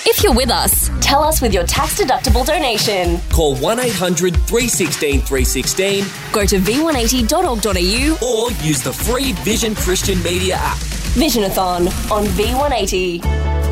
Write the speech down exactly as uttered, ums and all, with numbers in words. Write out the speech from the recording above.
If you're with us, tell us with your tax-deductible donation. Call one eight hundred three one six three one six, go to v one eighty dot org dot a u or use the free Vision Christian Media app. Visionathon on V one eighty.